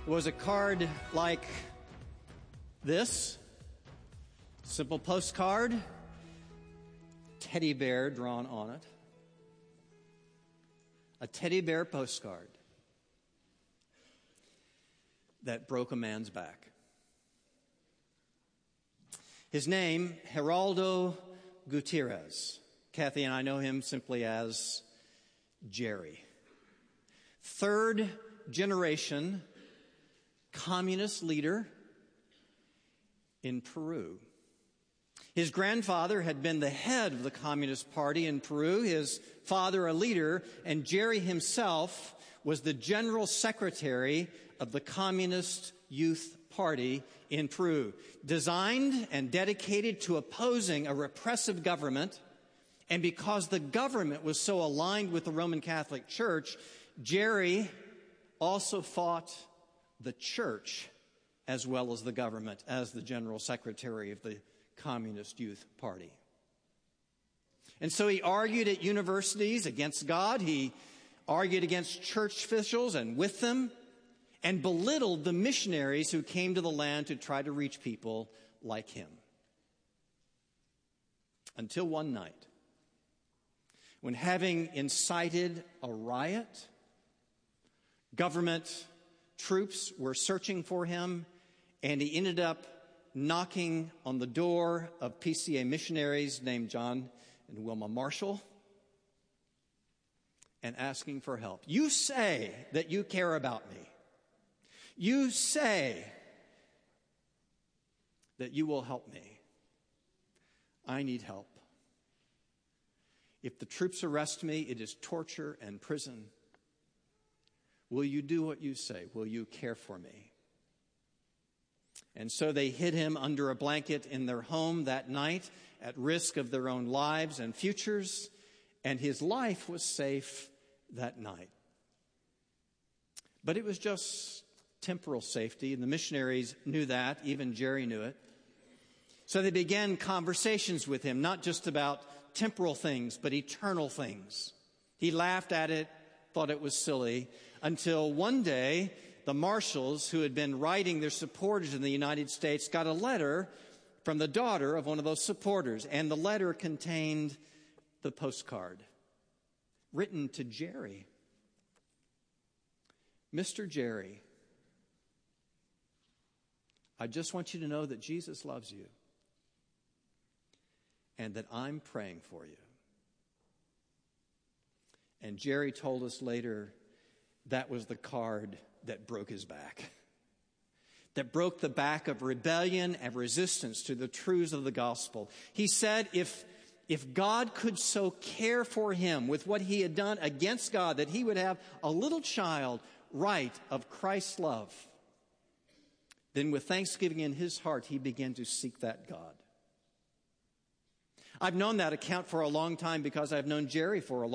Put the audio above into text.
was a card like this. Simple postcard, teddy bear drawn on it. A teddy bear postcard that broke a man's back. His name, Geraldo Gutierrez. Kathy and I know him simply as Jerry. Third generation communist leader in Peru. His grandfather had been the head of the Communist Party in Peru, his father a leader, and Jerry himself was the general secretary of the Communist Youth Party in Peru, designed and dedicated to opposing a repressive government. And because the government was so aligned with the Roman Catholic Church, Jerry also fought the church as well as the government as the general secretary of the Communist Youth Party. And so he argued at universities against God. He argued against church officials and with them, and belittled the missionaries who came to the land to try to reach people like him. Until one night, when having incited a riot, government troops were searching for him, and he ended up knocking on the door of PCA missionaries named John and Wilma Marshall and asking for help. You say that you care about me. You say that you will help me. I need help. If the troops arrest me, it is torture and prison. Will you do what you say? Will you care for me? And so they hid him under a blanket in their home that night at risk of their own lives and futures, and his life was safe that night. But it was just temporal safety, and the missionaries knew that. Even Jerry knew it. So they began conversations with him, not just about temporal things, but eternal things. He laughed at it, thought it was silly, until one day the Marshalls, who had been writing their supporters in the United States, got a letter from the daughter of one of those supporters, and the letter contained the postcard written to Jerry. Mr. Jerry, I just want you to know that Jesus loves you and that I'm praying for you. And Jerry told us later that was the card that broke his back, that broke the back of rebellion and resistance to the truths of the gospel. He said if God could so care for him with what he had done against God, that he would have a little child write of Christ's love, then with thanksgiving in his heart, he began to seek that God. I've known that account for a long time because I've known Jerry for a long time.